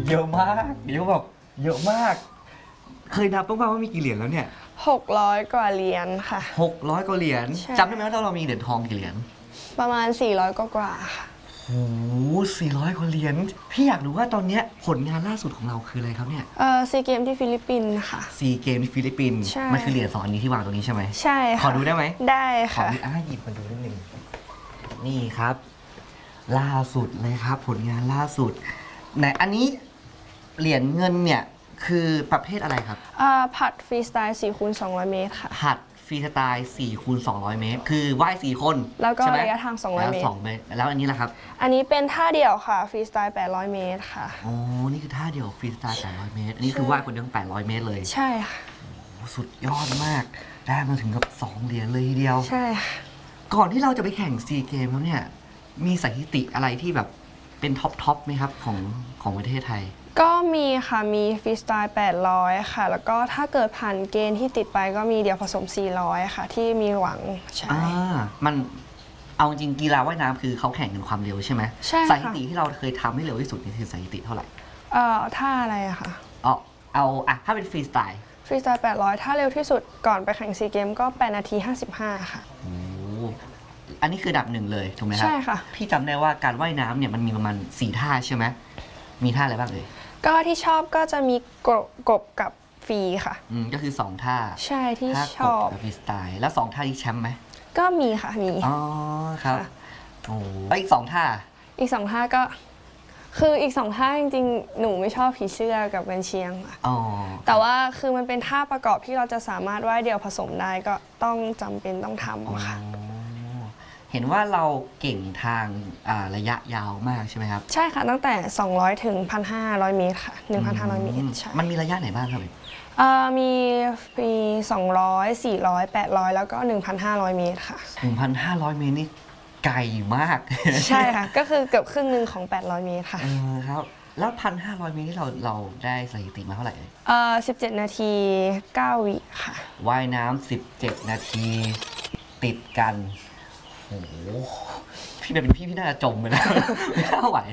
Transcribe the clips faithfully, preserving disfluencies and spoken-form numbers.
เยอะมากเยอะแบบเยอะมากเคยนับบ้างป่ะว่ามีกี่เหรียญแล้วเนี่ยหกร้อยกว่าเหรียญค่ะหกร้อยกว่าเหรียญจำได้ไหมว่าเรามีเหรียญทองกี่เหรียญประมาณสี่ร้อยกว่าค่ะโอ้โหสี่ร้อยกว่าเหรียญพี่อยากรู้ว่าตอนนี้ผลงานล่าสุดของเราคืออะไรครับเนี่ยเออซีเกมที่ฟิลิปปินส์ค่ะซีเกมที่ฟิลิปปินส์มันคือเหรียญสองอันนี้ที่วางตรงนี้ใช่ไหมใช่ค่ะขอดูได้ไหมได้ค่ะขออ่ะหยิบมาดูนิดนึงนี่ครับล่าสุดเลยครับผลงานล่าสุดไหนอันนี้เหรียญเงินเนี่ยคือประเภทอะไรครับผัดฟรีสไตล์สี่คูณสองร้อยเมตรค่ะผัดฟรีสไตล์สี่คูณสองร้อยเมตรคือว่ายสี่คนแล้วก็ระยะทางสองร้อยเมตรสองเมตรแล้วอันนี้ล่ะครับอันนี้เป็นท่าเดี่ยวค่ะฟรีสไตล์แปดร้อยเมตรค่ะอ๋อนี่คือท่าเดี่ยวฟรีสไตล์แปดร้อยเมตรอันนี้คือว่ายคนเดียวแปดร้อยเมตรเลยใช่ค่ะสุดยอดมากได้มาถึงกับสองเหรียญเลยทีเดียวใช่ค่ะก่อนที่เราจะไปแข่งซีเกมแล้วเนี่ยมีสถิติอะไรที่แบบเป็นท็อปท็อปไหมครับของของประเทศไทยก็มีค่ะมีฟรีสไตล์แปดร้อยค่ะแล้วก็ถ้าเกิดผ่านเกณฑ์ที่ติดไปก็มีเดี่ยวผสมสี่ร้อยค่ะที่มีหวังใช่มันเอาจริงกีฬาว่ายน้ำคือเขาแข่งกันความเร็วใช่ไหมใช่สถิติที่เราเคยทำให้เร็วที่สุดนี่คือสถิติเท่าไหร่เอ่อท่าอะไรอะค่ะเอาเอาอะถ้าเป็นฟรีสไตล์ฟรีสไตล์แปดร้อยถ้าเร็วที่สุดก่อนไปแข่งซีเกมก็แปดนาทีห้าสิบห้าค่ะโอ้อันนี้คืออันดับหนึ่งเลยถูกไหมครับใช่ค่ะพี่จำได้ว่าการว่ายน้ำเนี่ยมันมีประมาณสี่ท่าใช่ไหมมีท่าอะไรบ้างเลยก็ที่ชอบก็จะมีกบกบกับฟรีค่ะอืมก็คือสองท่าใช่ที่ชอบกับฟรีสไตล์แล้วสองท่าที่แชมป์ไหมก็มีค่ะมีอ๋อครับโอ้แล้วอีกสองท่าอีกสองท่าก็คืออีกสองท่าจริงๆหนูไม่ชอบผีเสื้อกับเวนเชียงค่ะแต่ว่าคือมันเป็นท่าประกอบที่เราจะสามารถว่ายเดี่ยวผสมได้ก็ต้องจำเป็นต้องทำค่ะเห็นว่าเราเก่งทางระยะยาวมากใช่ไหมครับใช่ค่ะตั้งแต่สองร้อยถึง หนึ่งพันห้าร้อย เมตรค่ะ หนึ่งพันห้าร้อย เมตรใช่มันมีระยะไหนบ้างครับมีปีสองร้อย สี่ร้อย แปดร้อยแล้วก็ หนึ่งพันห้าร้อย เมตรค่ะหนึ่งพันห้าร้อย เมตรนี่ไกลมากใช่ค่ะก็คือเกือบครึ่งหนึ่งของแปดร้อยเมตรค่ะเออครับแล้ว หนึ่งพันห้าร้อย เมตรที่เราเราได้สถิติมาเท่าไหร่เอ่อสิบเจ็ดนาทีเก้าวิค่ะว่ายน้ำสิบเจ็ดนาทีติดกันโอ้โหพี่เป็นพี่พี่น่าจะจมไปแล้วไม่น่าไหว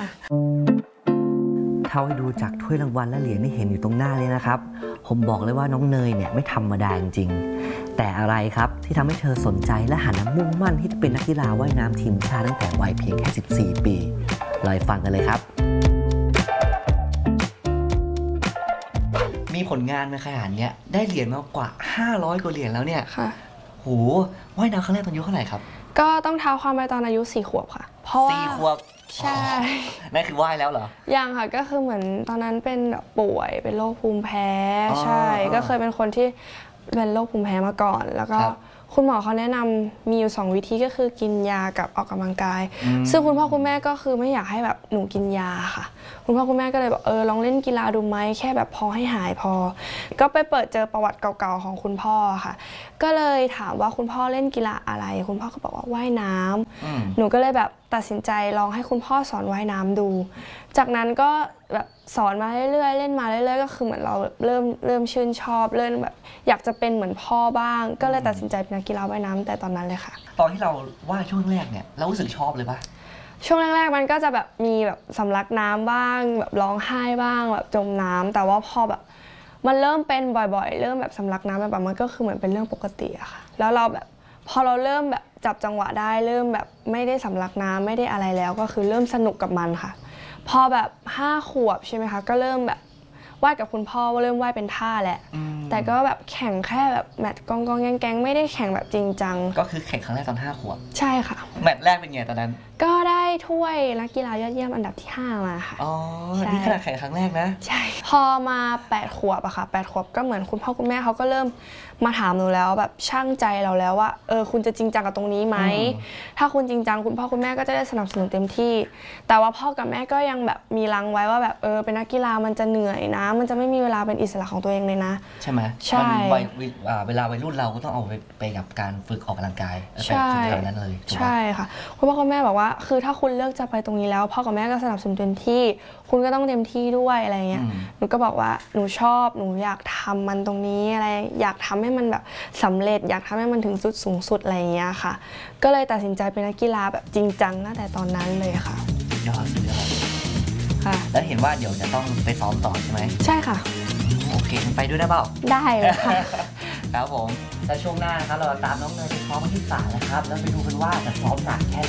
เท่าให้ดูจากถ้วยรางวัลและเหรียญที่เห็นอยู่ตรงหน้าเลยนะครับผมบอกเลยว่าน้องเนยเนี่ยไม่ธรรมดาจริงๆแต่อะไรครับที่ทำให้เธอสนใจและหันมามุ่งมั่นที่จะเป็นนักกีฬาว่ายน้ำทีมชาติตั้งแต่วัยเพียงแค่สิบสี่ปีเราไปฟังกันเลยครับมีผลงานมาขนาดนี้ได้เหรียญมากกว่าห้าร้อยกว่าเหรียญแล้วเนี่ยค่ะโหว่ายน้ำครั้งแรกตอนอายุเท่าไหร่ครับก็ต้องเท้าความไปตอนอายุสี่ขวบค่ะเพราะว่าสี่ขวบใช่นั่นคือว่ายแล้วเหรอยังค่ะก็คือเหมือนตอนนั้นเป็นป่วยเป็นโรคภูมิแพ้ใช่ก็เคยเป็นคนที่เป็นโรคภูมิแพ้มาก่อนแล้วก็คุณหมอเขาแนะนำมีอยู่สองวิธีก็คือกินยากับออกกำลังกายซึ่งคุณพ่อคุณแม่ก็คือไม่อยากให้แบบหนูกินยาค่ะคุณพ่อคุณแม่ก็เลยบอกเออลองเล่นกีฬาดูไหมแค่แบบพอให้หายพอก็ไปเปิดเจอประวัติเก่าๆของคุณพ่อค่ะก็เลยถามว่าคุณพ่อเล่นกีฬาอะไรคุณพ่อก็บอกว่าว่ายน้ำหนูก็เลยแบบตัดสินใจลองให้คุณพ่อสอนว่ายน้ำดูจากนั้นก็แบบสอนมาเรื่อยๆเล่นมาเรื่อยๆก็คือเหมือนเราเริ่มเริ่มชื่นชอบเริ่มแบบอยากจะเป็นเหมือนพ่อบ้างก็เลยตัดสินใจเป็นนักกีฬาว่ายน้ำแต่ตอนนั้นเลยค่ะตอนที่เราว่ายช่วงแรกเนี่ยเรารู้สึกชอบเลยปะช่วงแรกๆมันก็จะแบบมีแบบสำลักน้ำบ้างแบบร้องไห้บ้างแบบจมน้ำแต่ว่าพอแบบมันเริ่มเป็นบ่อยๆเริ่มแบบสำลักน้ำแบบมันก็คือเหมือนเป็นเรื่องปกติอะค่ะแล้วเราแบบพอเราเริ่มแบบจับจังหวะได้เริ่มแบบไม่ได้สำลักน้ำไม่ได้อะไรแล้วก็คือเริ่มสนุกกับมันค่ะพอแบบห้าขวบใช่ไหมคะก็เริ่มแบบว่ายกับคุณพ่อว่าเริ่มว่ายเป็นท่าแหละแต่ก็แบบแข่งแค่แบบแมตช์กองกองแกงไม่ได้แข่งแบบจริงจังก็คือแข่งครั้งแรกตอนห้าขวบใช่ค่ะแมตช์แรกเป็นไงตอนนั้นก็ได้ถ้วยนักกีฬายอดเยี่ยมอันดับที่ห้ามาค่ะอ๋อนี่ขนาดแข่งครั้งแรกนะใช่พอมาแปดขวบอะค่ะแปดขวบก็เหมือนคุณพ่อคุณแม่เขาก็เริ่มมาถามหนูแล้วแบบช่างใจเราแล้วว่าเออคุณจะจริงจังกับตรงนี้ไหมถ้าคุณจริงจังคุณพ่อคุณแม่ก็จะได้สนับสนุนเต็มที่แต่ว่าพ่อกับแม่ก็ยังแบบมีลังไว้ว่าแบบเออเป็นนักกีฬามันจะเหนื่อยนะมันจะไม่มีเวลาเป็นอิสระของตัวเองเลยนะใช่ไหมใช่เวลาวัยรุ่นเราก็ต้องเอาไปไปกับการฝึกออกกำลังกายไปฝึกแบบนั้นเลยใช่ค่ะคุณพ่อคุณแม่บอกว่าคือถ้าคุณเลือกจะไปตรงนี้แล้วพ่อกับแม่ก็สนับสนุนเต็มที่คุณก็ต้องเต็มที่ด้วยอะไรเงี้ยหนูก็บอกว่าหนูชอบหนูอยากทำมันตรงนี้อะไรอยากทำให้มันแบบสำเร็จอยากทำให้มันถึงจุดสูงสุดอะไรเงี้ยค่ะก็เลยตัดสินใจเป็นนักกีฬาแบบจริงจังตั้งแต่ตอนนั้นเลยค่ะยอดสุดยอดค่ะแล้วเห็นว่าเดี๋ยวจะต้องไปซ้อมต่อใช่ไหมใช่ค่ะโอเคงั้นไปด้วยได้เปล่าได้เลยค่ะครับผมแล้วช่วงหน้านะครับเราตามน้องเนยไปซ้อมวันที่ศาลนะครับแล้วไปดูกันว่าจะซ้อมหนักแค่